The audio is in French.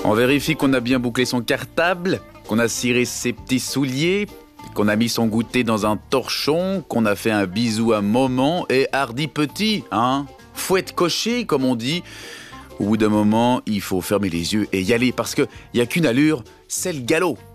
On vérifie qu'on a bien bouclé son cartable, qu'on a ciré ses petits souliers, qu'on a mis son goûter dans un torchon, qu'on a fait un bisou à maman et hardi petit, hein. Faut être coché, comme on dit. Au bout d'un moment, il faut fermer les yeux et y aller parce qu'il n'y a qu'une allure, c'est le galop.